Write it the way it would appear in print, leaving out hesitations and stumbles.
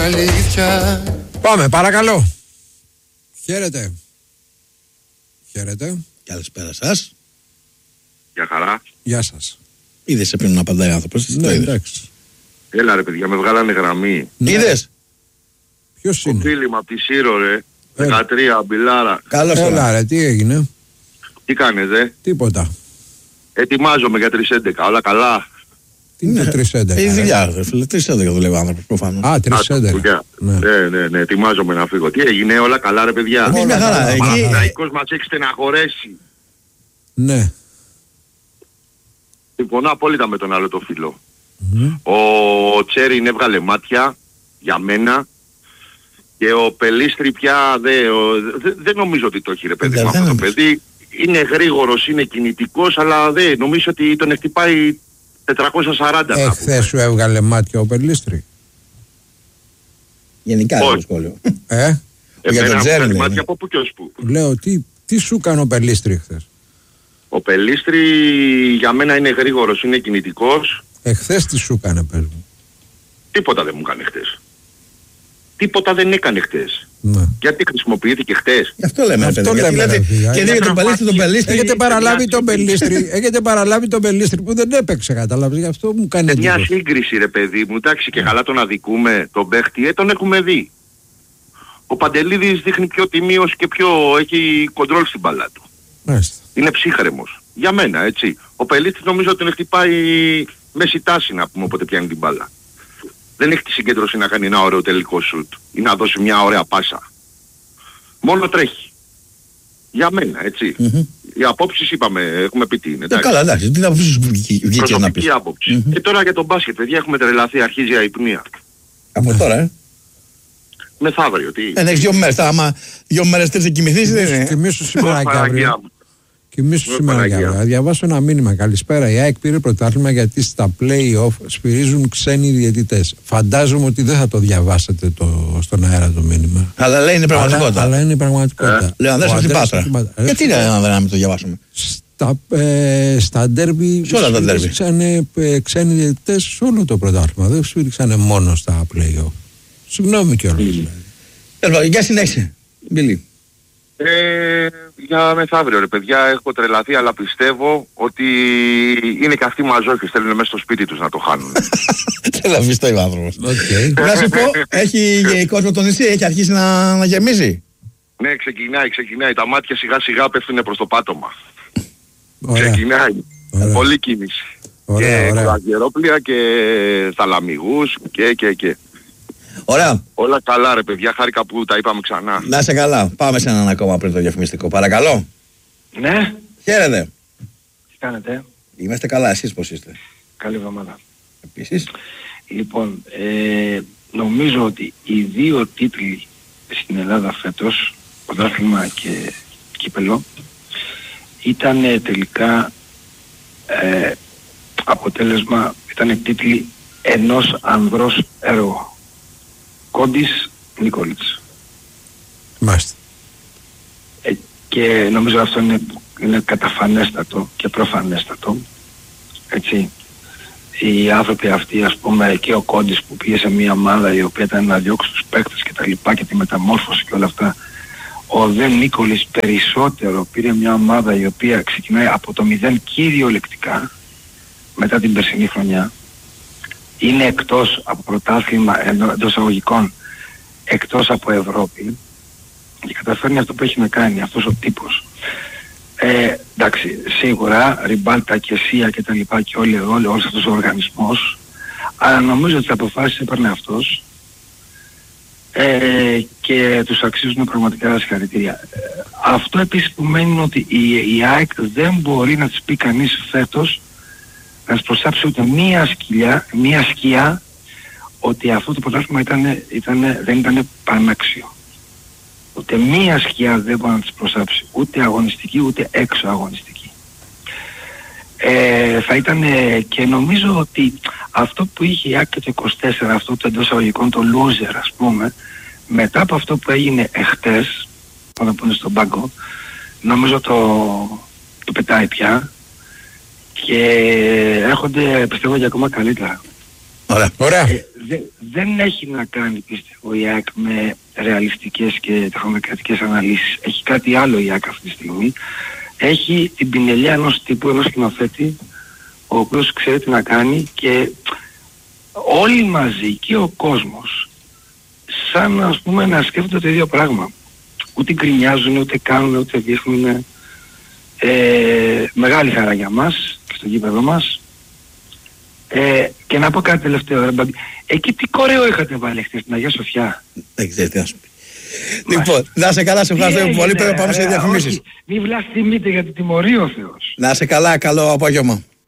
Αλήθεια. Πάμε, παρακαλώ. Χαίρετε. Χαίρετε. Καλησπέρα σας. Γεια χαρά. Γεια σας. Είδες σε πριν να απαντάει άνθρωπος. Ναι, εντάξει. Έλα ρε παιδιά, με βγάλανε γραμμή. Ναι. Είδες. Ποιος Ο είναι? φίλη μου από τη Σύρο ρε. 13, Μπιλάρα. Καλώς Έλα τώρα. ρε, τι έγινε? Τι κάνεις Τίποτα. Ετοιμάζομαι για 3:11, όλα καλά. Τι είναι το 3:11? Έχει δουλειά, ρε φίλε. 3:11 δουλεύει ο άνθρωπος προφανώς. Α, 3:11. δουλειά. Ναι. Ναι, ετοιμάζομαι να φύγω. Τι έγινε, όλα καλά ρε παιδιά. Εμείς μια χαρά. καλά. Ο Εκεί Παναθηναϊκός μας έχει στεναχωρέσει. Ναι. Συμφωνώ απόλυτα με τον άλλο το φίλο. Μμμ. Ο Τσέριν έβγαλε μάτια για μένα. Και ο Πελίστρη πια δεν νομίζω ότι το έχει ρε παιδί Δεν με αυτό το νομίζω. παιδί. Είναι γρήγορος, είναι κινητικός, αλλά δεν νομίζω ότι τον χτυπάει 440. Εχθές σου έβγαλε μάτια ο Περλίστρη. γενικά Όχι. είναι το σχόλιο. Για τον Εμένα Τζέρι, μου λέει. μάτια από πού και ως πού. Λέω, τι σου έκανε ο Περλίστρη χθες? Ο Πελίστρη για μένα είναι γρήγορος, είναι κινητικός. Εχθές τι σου έκανε, πες μου? Τίποτα δεν μου έκανε χτες. Τίποτα δεν έκανε χτες. Ναι. Γιατί χρησιμοποιήθηκε χτες. Γι' αυτό λέμε, Αυτό παιδί. Γιατί λέμε, ρε λέτε, φίλε. και για τον Πελίστρη, Έχετε παραλάβει τον Περλίστρη, έχετε παραλάβει τον Περλίστρη που δεν έπαιξε, κατάλαβες, γι' αυτό μου κάνει Μια εντύπωση. σύγκριση ρε παιδί μου, εντάξει και καλά τον αδικούμε, τον παίχτη, τον έχουμε δει. Ο Παντελίδης δείχνει πιο τιμίος και πιο έχει κοντρόλ στην μπάλα του. Μάλιστα. Είναι ψύχρεμος. Για μένα, έτσι. Ο Πελίστης νομίζω ότι τον χτυπάει μέση τάση να πούμε όποτε πιάνει την μπάλα. Δεν έχει τη συγκέντρωση να κάνει ένα ωραίο τελικό σουτ ή να δώσει μια ωραία πάσα. Μόνο τρέχει. Για μένα, έτσι. Οι απόψεις είπαμε, έχουμε πει τι είναι. εντάξει. Καλά, εντάξει. Τι θα βγήκε να Προσωπική πεις. άποψη. Και τώρα για τον μπάσκετ, παιδιά, έχουμε τρελαθεί, αρχίζει η αϊπνία. Από τώρα, Μεθαύριο, τι. έχεις 2 μέρες. Άμα 2 μέρες τρεις θα κοιμηθείς, δεν είναι. Κοιμήσου σήμερα και Παναγία αύριο. μου. Κοιμήσου Ω, σήμερα και Παναγία. αύριο. Θα διαβάσω ένα μήνυμα. Καλησπέρα. Η ΑΕΚ πήρε πρωτάθλημα γιατί στα play-off σφυρίζουν ξένοι διαιτητές. Φαντάζομαι ότι δεν θα το διαβάσετε στον αέρα το μήνυμα. Αλλά λέει είναι πραγματικότητα. Αλλά είναι η πραγματικότητα. Λέω, Ανδρέας Ο από την Ανδρέας Πάτρα. από την Πάτρα. Γιατί να μην το διαβάσουμε. Στα ντέρμπι Σε όλα τα ντέρμπι. σφύριξανε ξένοι διαιτητές σε όλο το πρωτάθλημα. Δεν σφύριξανε μόνο στα play-off. Συγγνώμη κιόλας. Για συνέχισε. Μπίλη. Για μεθαύριο ρε παιδιά, έχω τρελαθεί αλλά πιστεύω ότι είναι και αυτοί μαζόχοι, θέλουν μέσα στο σπίτι τους να το χάνουν. Θέλω να πιστεύει ο άνθρωπος. Okay. Να σου πω, έχει κόσμο το νησί, έχει αρχίσει να γεμίζει. Ναι, ξεκινάει. Τα μάτια σιγά σιγά πέφτουν προς το πάτωμα. Ωραία. Ξεκινάει. Ωραία. Πολλή κίνηση. Ωραία, Και ωραία. αγερόπλια και θαλαμιγούς και. Ωραία, Όλα καλά ρε παιδιά, χάρηκα που τα είπαμε ξανά. να είσαι καλά. Πάμε σε έναν ακόμα πριν το διαφημιστικό. Παρακαλώ. Ναι, Χαίρετε. τι κάνετε, Είμαστε καλά, εσείς πώς είστε? καλή εβδομάδα. Επίσης. Λοιπόν, νομίζω ότι οι δύο τίτλοι στην Ελλάδα φέτος, πρωτάθλημα και κύπελλο, ήταν τελικά αποτέλεσμα, ήταν τίτλοι ενός ανδρός έργου. Κόντις Νίκολιτς. Μάλιστα. Και νομίζω αυτό είναι καταφανέστατο και προφανέστατο. Έτσι. Οι άνθρωποι αυτοί, ας πούμε, και ο Κόντις που πήγε σε μια ομάδα η οποία ήταν να διώξει τους παίκτες και τα λοιπά και τη μεταμόρφωση και όλα αυτά. Ο Δε Νίκολης περισσότερο πήρε μια ομάδα η οποία ξεκινάει από το 0 κυριολεκτικά μετά την περσινή χρονιά. Είναι εκτός από πρωτάθλημα εντός εισαγωγικών, εκτός από Ευρώπη και καταφέρνει αυτό που έχει να κάνει αυτός ο τύπος. Εντάξει, σίγουρα Ριμπάλτα και Σία και τα λοιπά και όλος αυτός ο οργανισμός, αλλά νομίζω ότι τις αποφάσεις έπαιρνε αυτός και τους αξίζουν πραγματικά συγχαρητήρια. Αυτό επίσης που μένει είναι ότι η ΑΕΚ δεν μπορεί να της πει κανείς φέτος, να της προσάψει ούτε μία σκιά ότι αυτό το πρωτάθλημα δεν ήταν πανάξιο. Ούτε μία σκιά δεν μπορεί να της προσάψει, ούτε αγωνιστική ούτε έξω αγωνιστική. Θα ήταν και νομίζω ότι αυτό που είχε η ΑΕΚ και το 24, αυτό το εντός αγωγικών, το loser ας πούμε, μετά από αυτό που έγινε εχθές, όταν που είναι στον πάγκο, νομίζω το πετάει πια και έρχονται πιστεύω για ακόμα καλύτερα. Ωραία. Ωραία. δεν έχει να κάνει, πιστεύω, η ΑΕΚ με ρεαλιστικές και τεχνοκρατικές αναλύσεις. Έχει κάτι άλλο η ΑΕΚ αυτή τη στιγμή. Έχει την πινελιά ενός τύπου, ενός σκηνοθέτη, ο οποίος ξέρει τι να κάνει, και όλοι μαζί και ο κόσμος σαν, ας πούμε, να σκέφτονται το ίδιο πράγμα. Ούτε γκρινιάζουν, ούτε κάνουν, ούτε δείχνουν. Μεγάλη χαρά για μας και στο γήπεδο μας. Και να πω κάτι τελευταίο, ρε Μπαμπή. Εκεί τι κορέο είχατε βάλει χθες στην Αγία Σοφιά? Δεν ξέρεις τι να σου πει. Λοιπόν, να είσαι καλά, σε ευχαριστώ πολύ. Πρέπει να πάμε σε διαφημίσεις. Μη βλαστημείτε, γιατί τιμωρεί ο Θεός. Να είσαι καλά, καλό απόγευμα.